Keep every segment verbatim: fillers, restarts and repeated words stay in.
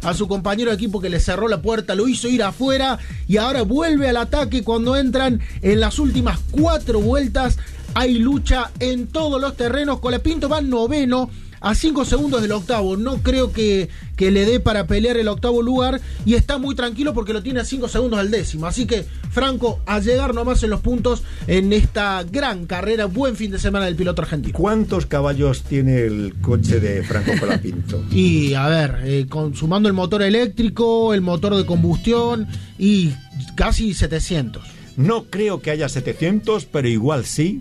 a su compañero de equipo que le cerró la puerta, lo hizo ir afuera y ahora vuelve al ataque cuando entran en las últimas cuatro vueltas. Hay lucha en todos los terrenos. Colapinto va noveno a cinco segundos del octavo. No creo que, que le dé para pelear el octavo lugar y está muy tranquilo porque lo tiene a cinco segundos al décimo. Así que Franco, a llegar nomás en los puntos en esta gran carrera. Buen fin de semana del piloto argentino. ¿Cuántos caballos tiene el coche de Franco Colapinto? Y a ver, eh, consumando el motor eléctrico, el motor de combustión y casi setecientos. No creo que haya setecientos, pero igual sí.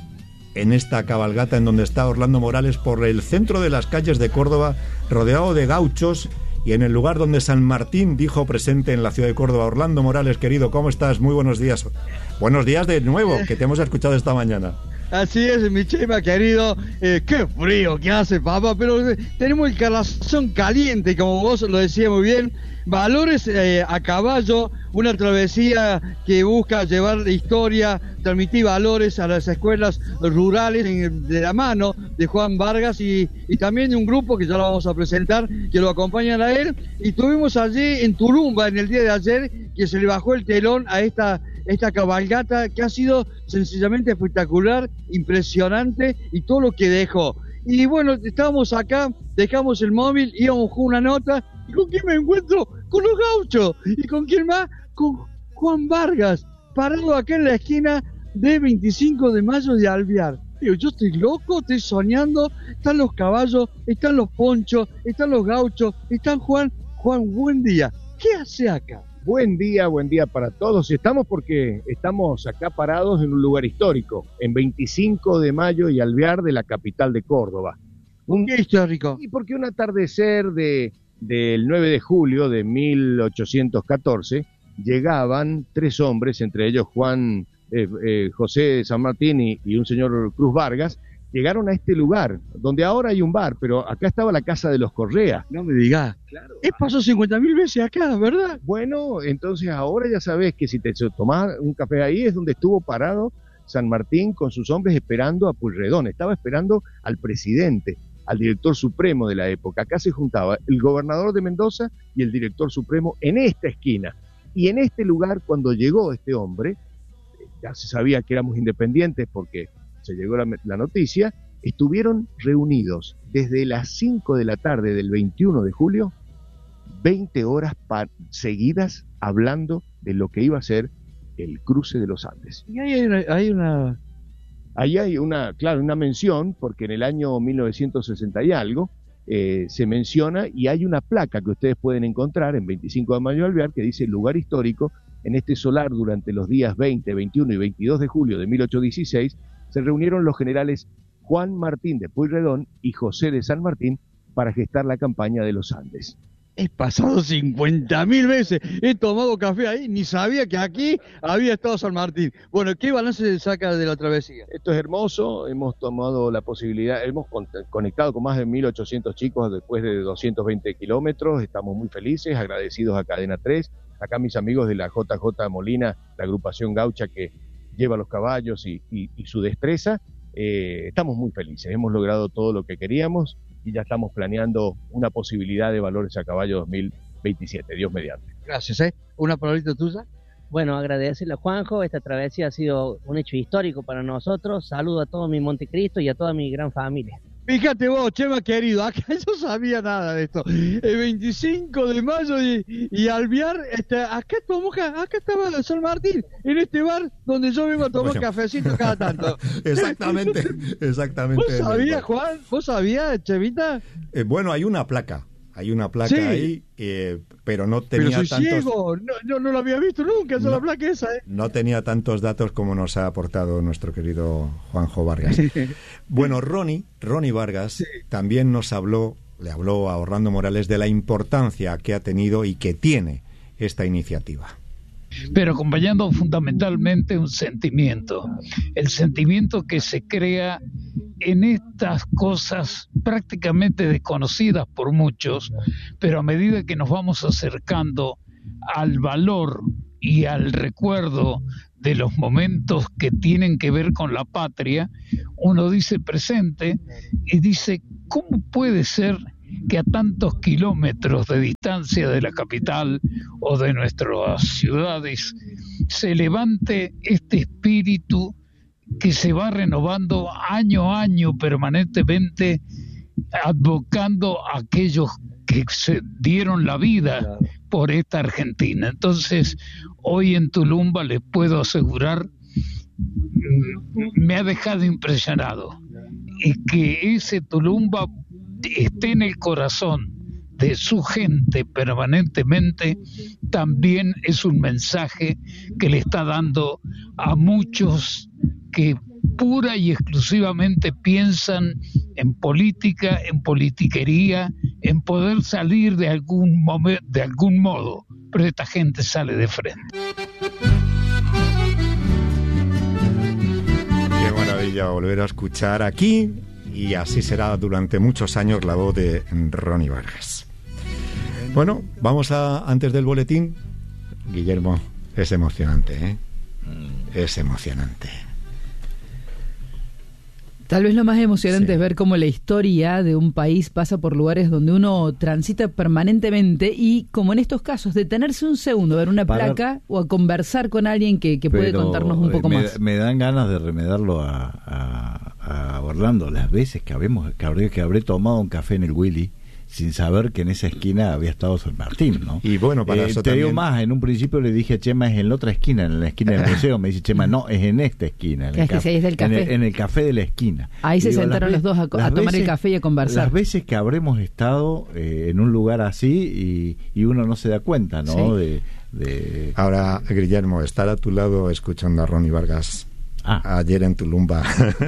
En esta cabalgata en donde está Orlando Morales por el centro de las calles de Córdoba, rodeado de gauchos, y en el lugar donde San Martín dijo presente en la ciudad de Córdoba. Orlando Morales, querido, ¿cómo estás? Muy buenos días. Buenos días de nuevo, que te hemos escuchado esta mañana. Así es, mi Chema querido, eh, qué frío que hace, papá, pero eh, tenemos el corazón caliente, como vos lo decías muy bien. Valores eh, a caballo, una travesía que busca llevar la historia, transmitir valores a las escuelas rurales en, de la mano de Juan Vargas y, y también de un grupo que ya lo vamos a presentar, que lo acompañan a él. Y tuvimos allí en Turumba, en el día de ayer, que se le bajó el telón a esta, esta cabalgata que ha sido sencillamente espectacular, impresionante y todo lo que dejó. Y bueno, estábamos acá, dejamos el móvil, íbamos con una nota. ¿Y con quién me encuentro? Con los gauchos. ¿Y con quién más? Con Juan Vargas, parado acá en la esquina de veinticinco de mayo de Alvear. Digo, yo estoy loco, estoy soñando. Están los caballos, están los ponchos, están los gauchos, están Juan. Juan, buen día. ¿Qué hace acá? Buen día, buen día para todos. Estamos porque estamos acá parados en un lugar histórico, en veinticinco de mayo y Alvear de la capital de Córdoba. Un día histórico. Y porque un atardecer de... del nueve de julio de mil ochocientos catorce, llegaban tres hombres, entre ellos Juan eh, eh, José de San Martín y, y un señor Cruz Vargas, llegaron a este lugar, donde ahora hay un bar, pero acá estaba la casa de los Correa. No me digas. Claro. Es pasó cincuenta mil veces acá, ¿verdad? Bueno, entonces ahora ya sabes que si te tomás un café ahí es donde estuvo parado San Martín con sus hombres esperando a Pueyrredón, estaba esperando al presidente, al director supremo de la época. Acá se juntaba el gobernador de Mendoza y el director supremo en esta esquina. Y en este lugar, cuando llegó este hombre, ya se sabía que éramos independientes porque se llegó la, la noticia, estuvieron reunidos desde las cinco de la tarde del veintiuno de julio, veinte horas pa- seguidas hablando de lo que iba a ser el cruce de los Andes. Y ahí hay una... Hay una... Ahí hay una, claro, una mención, porque en el año mil novecientos sesenta y algo eh, se menciona y hay una placa que ustedes pueden encontrar en veinticinco de mayo de Alvear que dice lugar histórico. En este solar durante los días veinte, veintiuno y veintidós de julio de mil ochocientos dieciséis se reunieron los generales Juan Martín de Pueyrredón y José de San Martín para gestar la campaña de los Andes. He pasado cincuenta mil veces, he tomado café ahí, ni sabía que aquí había estado San Martín. Bueno, ¿qué balance se saca de la travesía? Esto es hermoso, hemos tomado la posibilidad, hemos conectado con más de mil ochocientos chicos después de doscientos veinte kilómetros, estamos muy felices, agradecidos a Cadena tres, acá mis amigos de la J J Molina, la agrupación gaucha que lleva los caballos y, y, y su destreza, eh, estamos muy felices, hemos logrado todo lo que queríamos y ya estamos planeando una posibilidad de Valores a Caballo dos mil veintisiete, Dios mediante. Gracias, ¿eh? ¿Una palabrita tuya? Bueno, agradecerle a Juanjo, esta travesía ha sido un hecho histórico para nosotros, saludo a todo mi Montecristo y a toda mi gran familia. Fíjate vos, Chema querido, acá yo sabía nada de esto. El veinticinco de mayo y, y Alvear, este, acá, tomó, acá estaba San Martín, en este bar donde yo vengo a tomar bueno. cafecito cada tanto. Exactamente, exactamente. ¿Vos sabías, Juan? ¿Vos sabías, Chevita? Eh, bueno, hay una placa. Hay una placa sí. ahí, eh, pero no tenía pero soy tantos... ciego, no, yo no lo había visto nunca, esa no, la placa esa, ¿eh? No tenía tantos datos como nos ha aportado nuestro querido Juanjo Vargas. Bueno, Ronnie, Ronnie Vargas sí. también nos habló, le habló a Orlando Morales de la importancia que ha tenido y que tiene esta iniciativa. Pero acompañando fundamentalmente un sentimiento, el sentimiento que se crea en estas cosas prácticamente desconocidas por muchos, pero a medida que nos vamos acercando al valor y al recuerdo de los momentos que tienen que ver con la patria, uno dice presente y dice, ¿cómo puede ser que a tantos kilómetros de distancia de la capital o de nuestras ciudades se levante este espíritu que se va renovando año a año permanentemente, advocando a aquellos que se dieron la vida por esta Argentina. Entonces, hoy en Tulumba les puedo asegurar, me ha dejado impresionado, y que ese Tulumba esté en el corazón de su gente permanentemente, también es un mensaje que le está dando a muchos que pura y exclusivamente piensan en política, en politiquería, en poder salir de algún momento, de algún modo, pero esta gente sale de frente. Qué maravilla volver a escuchar aquí, y así será durante muchos años, la voz de Ronnie Vargas. Bueno, vamos a, antes del boletín, Guillermo, es emocionante, ¿eh? Es emocionante. Tal vez lo más emocionante sí. es ver cómo la historia de un país pasa por lugares donde uno transita permanentemente, y como en estos casos, detenerse un segundo a ver una Para... placa o a conversar con alguien que, que puede contarnos un poco me, más. Me dan ganas de remedarlo a, a, a Orlando, las veces que, habemos, que, habré, que habré tomado un café en el Willy sin saber que en esa esquina había estado San Martín, ¿no? Y bueno, para eh, eso te también... digo más, en un principio le dije a Chema, es en la otra esquina, en la esquina del museo. Me dice Chema, no, es en esta esquina, en el, es que café, es del café. En, el, en el café de la esquina. Ahí se digo, sentaron los dos a, a tomar veces, el café y a conversar. Las veces que habremos estado eh, en un lugar así y, y uno no se da cuenta, ¿no? Sí. De, de... Ahora, Guillermo, estar a tu lado escuchando a Ronnie Vargas Ah. ayer en Tulumba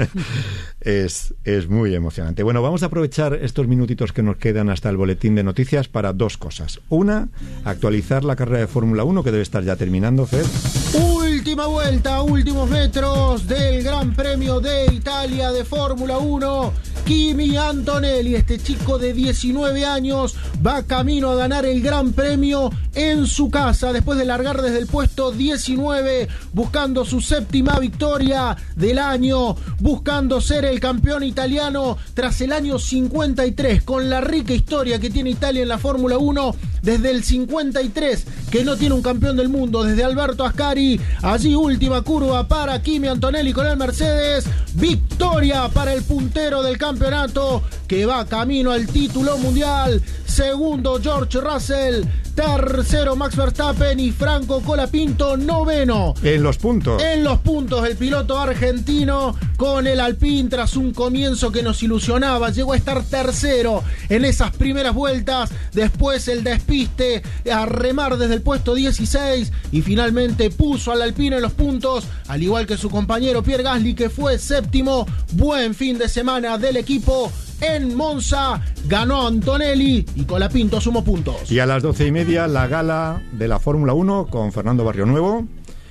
es, es muy emocionante. Bueno, vamos a aprovechar estos minutitos que nos quedan hasta el boletín de noticias para dos cosas. Una, actualizar la carrera de Fórmula uno, que debe estar ya terminando, Fer. Última vuelta, últimos metros del Gran Premio de Italia de Fórmula uno. Kimi Antonelli, este chico de diecinueve años, va camino a ganar el Gran Premio en su casa después de largar desde el puesto diecinueve, buscando su séptima victoria del año, buscando ser el campeón italiano tras el año cincuenta y tres, con la rica historia que tiene Italia en la Fórmula uno desde el cincuenta y tres, que no tiene un campeón del mundo, desde Alberto Ascari. Allí última curva para Kimi Antonelli con el Mercedes, victoria para el puntero del campeonato, que va camino al título mundial. Segundo George Russell, tercero Max Verstappen y Franco Colapinto noveno. En los puntos. En los puntos el piloto argentino con el Alpine, tras un comienzo que nos ilusionaba, llegó a estar tercero en esas primeras vueltas, después el despiste a remar desde el puesto dieciséis y finalmente puso al Alpine en los puntos, al igual que su compañero Pierre Gasly, que fue séptimo. Buen fin de semana del equipo en Monza, ganó Antonelli y Colapinto sumó puntos. Y a las doce y media la gala de la Fórmula uno con Fernando Barrionuevo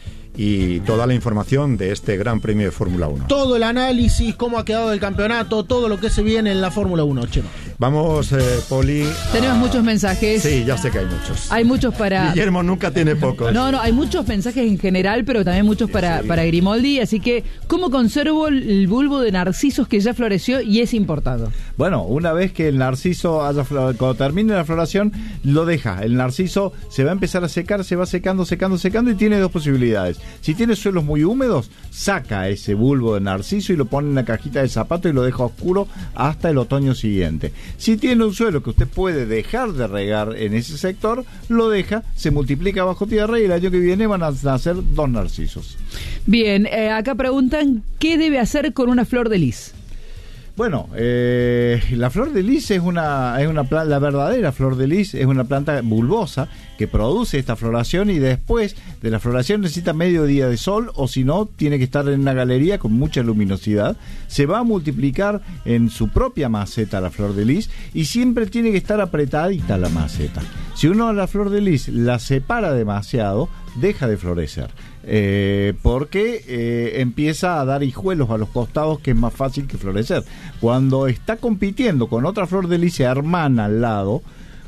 y toda la información de este Gran Premio de Fórmula uno. Todo el análisis, cómo ha quedado el campeonato, todo lo que se viene en la Fórmula uno, Chema. Vamos, eh, Poli. Tenemos a... muchos mensajes. Sí, ya sé que hay muchos. Hay muchos para... Guillermo nunca tiene pocos. No, no, hay muchos mensajes en general, pero también muchos para, sí. para Grimoldi. Así que, ¿cómo conservo el bulbo de narcisos que ya floreció y es importado? Bueno, una vez que el narciso haya flor... cuando termine la floración, lo deja. El narciso se va a empezar a secar, se va secando, secando, secando, y tiene dos posibilidades. Si tiene suelos muy húmedos, saca ese bulbo de narciso y lo pone en una cajita de zapato y lo deja oscuro hasta el otoño siguiente. Si tiene un suelo que usted puede dejar de regar en ese sector, lo deja, se multiplica bajo tierra y el año que viene van a nacer dos narcisos. Bien, eh, acá preguntan, ¿qué debe hacer con una flor de lis? Bueno, eh, la flor de lis es una, es una planta, la verdadera flor de lis es una planta bulbosa que produce esta floración, y después de la floración necesita medio día de sol, o si no, tiene que estar en una galería con mucha luminosidad. Se va a multiplicar en su propia maceta la flor de lis, y siempre tiene que estar apretadita la maceta. Si uno a la flor de lis la separa demasiado, deja de florecer. Eh, porque eh, empieza a dar hijuelos a los costados, que es más fácil que florecer. Cuando está compitiendo con otra flor de lis, se hermana al lado,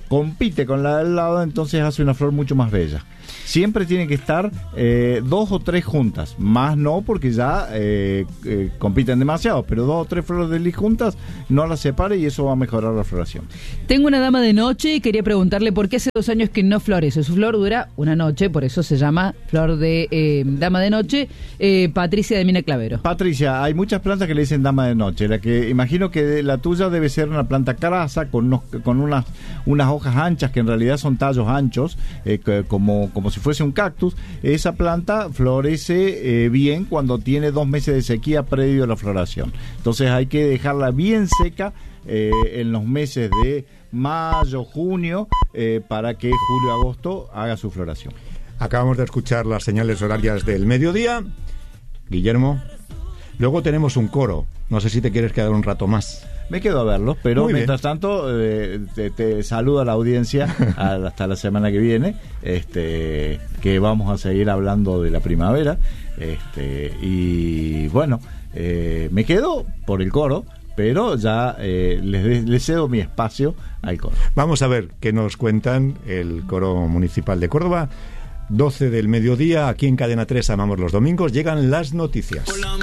compite con la del lado, entonces hace una flor mucho más bella. Siempre tiene que estar eh, dos o tres juntas, más no porque ya eh, eh, compiten demasiado, pero dos o tres flores de lis juntas no las separe y eso va a mejorar la floración. Tengo una dama de noche y quería preguntarle por qué hace dos años que no florece. Su flor dura una noche, por eso se llama flor de eh, dama de noche. eh, Patricia de Mina Clavero. Patricia, hay muchas plantas que le dicen dama de noche. La que imagino que la tuya debe ser una planta crasa con unos, con unas unas hojas anchas que en realidad son tallos anchos, eh, que, como como si fuese un cactus. Esa planta florece eh, bien cuando tiene dos meses de sequía previo a la floración. Entonces hay que dejarla bien seca eh, en los meses de mayo, junio, eh, para que julio, agosto haga su floración. Acabamos de escuchar las señales horarias del mediodía. Guillermo, luego tenemos un coro. No sé si te quieres quedar un rato más. Me quedo a verlos, pero Muy mientras bien. tanto eh, te, te saludo a la audiencia a, hasta la semana que viene, este, que vamos a seguir hablando de la primavera, este, y bueno, eh, me quedo por el coro, pero ya eh, les, les cedo mi espacio al coro. Vamos a ver qué nos cuentan el Coro Municipal de Córdoba. doce del mediodía, aquí en Cadena tres, amamos los domingos, llegan las noticias.